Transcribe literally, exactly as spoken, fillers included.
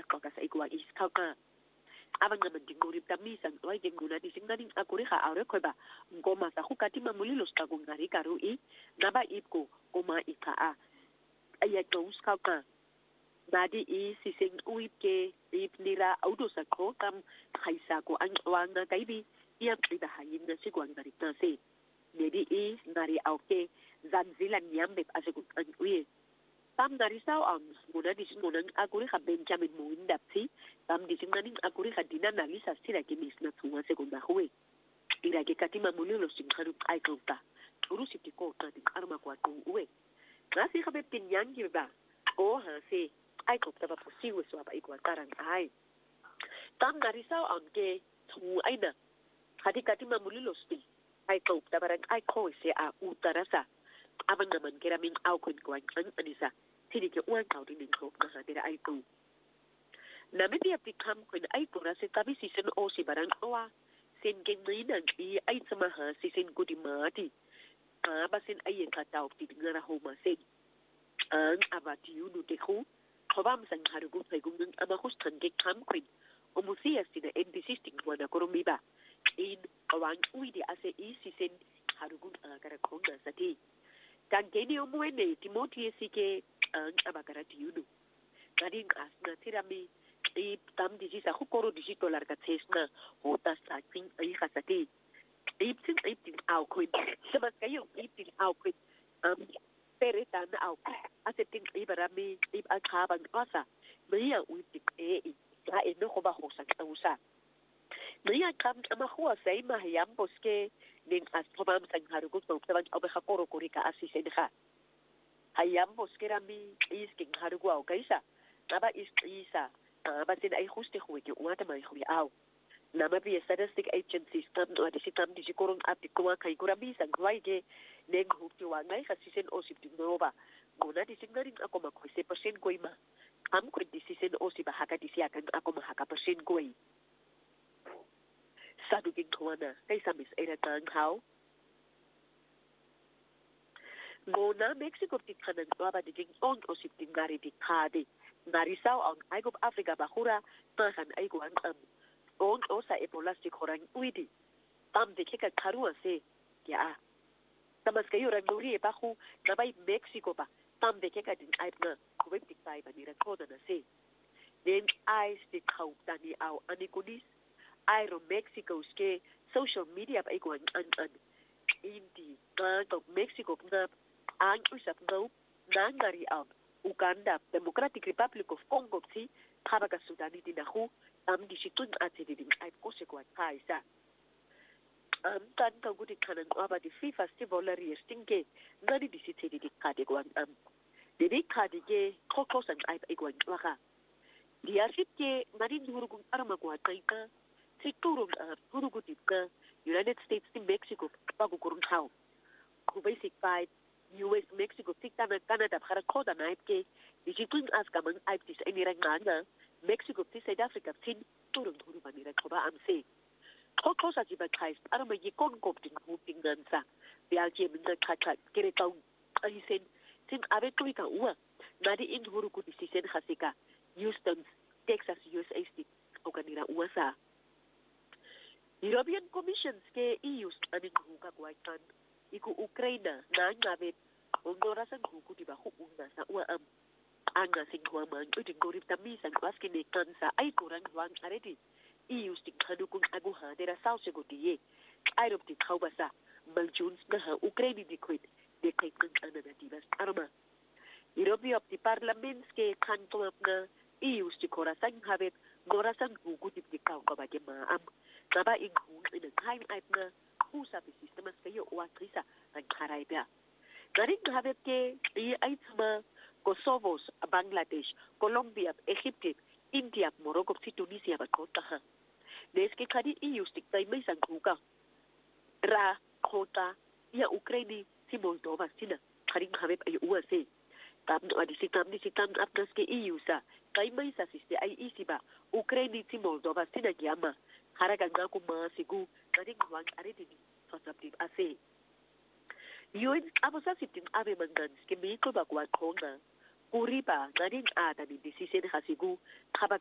qoka sa ikwa iskauka abanga mandinguri tamisa ngwa ke nguna disingani akuri kha aure khoba ngoma sa khu katima mulilo sta go ngari karu i naba ipko koma ika a aya to uskauka badi i sising uipke ipnira auto sa kokam khaisa ko anwanga kaibi ia ida hayin na sigwa ngari tase nedi i ngari auke zanzila nyambe ase ko uye tam dari sao ang muna di sinunang akuri ka Benjamin Muindapsi tam di sinunang akuri ka dina nalisa sila kimis na tunga segunda huwe ira ke katima mulilo singharu ay kauta uru siti ko ta di arma kwa tu uwe nasi ka be pinyang giba o ha se ay kauta ba posiwe so ba ikwa tarang ay tam dari sao ang ke tu ay na hadi katima mulilo sti ay kauta barang ay ko se a utarasa abang naman keraming au kun kuan ang anisa tidi ke uang kau di ningkop na hadira ai tu namin dia pikam kun ai tu rasa tapi season o si barang oa sen geng nang i ai sama ha season ko di mati ah basin ai ka tau ti ngara homa sen ang abati yu de khu khobam sang haru gu pai gung ama khus tan ke kam kun o musia sina endisisting wana koromi ba in awang ui di ase i season haru gu agara khonga sati kan geni omuene Timothy sike ang abagara tiudu kading asna tirami i tam diji sa khukoro diji dolar ka tsesna hota sa ting ai khasati ipsin iptin au kuin sabas kayo iptin au kuin um pereta na au asetin ibarami ip akhabang asa maya uiptik e ga eno khoba hosa tausa maya kam ama khwa sai mahayam boske ning as probam sang harugo so taban obe khakoro korika asisen kha hayam boskera mi is king harugo au kaisa aba is isa aba sin ai khuste khweke wata mai khwi au nama bi statistic agency stam no ati sitam di korong ati kwa kai kurabi sang waige neng hukti wa ngai khasisen o sip nova gona di signaring ako makhwese percent koima am ko decision o si bahaka di siakan ako mahaka percent koi saduging kuana kaisa mis era tang how gona Mexico ti kanan baba diging on o sip tingari di kade ngari sao ang aigop Africa bahura tahan aigo ang am on o sa epolastic horang uidi tam de keka karua se ya tamas kayo ranguri e bahu nabai Mexico ba tam de keka din aibna kuwek tik pai ba ni rekoda na se then I stick out dani au anikunis Aero Mexico ske social media pa iko ang an hindi na to Mexico na ang usap no nangari ang Uganda Democratic Republic of Congo si kabaga Sudani dinahu am di situn ati di ay ko se kwa kaisa am tan ka gudi kanan aba di FIFA stivolari stinke ngani di siti di kade ko am di di kade ge kokos ang ay iko ang waka di asite ngani durugung arma ko taika Siguro uh, hurugutit ka United States to Mexico bago kurung tao. Ku basic fight U S Mexico tikta na Canada para koda na ipke dijitun as kamang iptis any rangana Mexico to South Africa tin turun huru manira koba amse. Kokos as iba kais ara ma yikon kopting huping nansa. Bialje minga kaka kere tau ayisen tin abe tuika uwa nadi in hurugut disisen hasika Houston Texas U S A state okanira uwasa. European Commission ke E U aning huka kwaitan iku Ukraine na ngabe ondorasan huku di bahu unga sa ua am anga sing huamang uting gorip tami sang baski ne kansa ay kurang wang aredi E U sting hadukung aguha dera sao segodiye ayrop di kaubasa maljuns na ha Ukraine di kwit de kwit ng ananatibas arma European di parliaments ke kanto na E U sti korasan habet gorasan huku di di kau kabage maam Naba inghung in ang hain aip na husa pi sistemas kayo uwa trisa ang karay biya. Garing habit ke i ay sama Kosovos, Bangladesh, Colombia, Egypt, India, Morocco, si Tunisia ba kota ha. Nes ke kadi i ustik tay may sang huka. Ra, kota, iya Ukraine, si Moldova sina. Karing habit ay uwa si. Tam no adi si tam ni si tam apnas ke i usa. Tay may sa siste ay isi ba. Ukraine, si Moldova sina giyama. Haraga nga kumasigu karing wang aridini fasaptib ase. Yun, amo sa sitin ave mangans ke miko ba kwa konga. Uriba, ngaring ata ni decision hasigu kabag